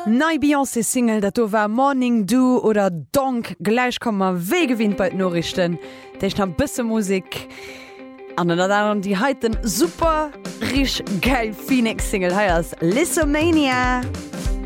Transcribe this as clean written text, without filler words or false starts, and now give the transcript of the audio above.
Nei Beyoncé Single, dat do war Morning Dew oder Donk gleich kommmer weh gewinnt bei Norrichten. Dech ha bisse Musik an den anderen die heiten super rich geil Phoenix Single heiers Lissomania.